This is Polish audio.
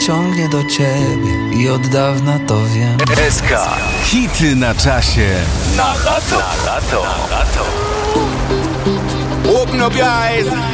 ciągnie do ciebie i od dawna to wiem. SK. Hity na czasie. Na lato. Open up your eyes